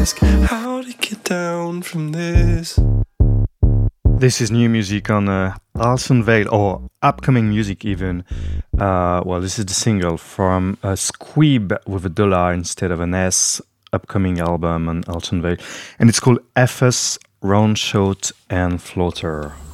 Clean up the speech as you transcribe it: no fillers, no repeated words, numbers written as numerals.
ask how to get down from this. This is new music on Alson Vale, or upcoming music even. Well, this is the single from Squeeb with a dollar instead of an S, upcoming album on Alson Vale. And it's called FS, Roundshot and Floater.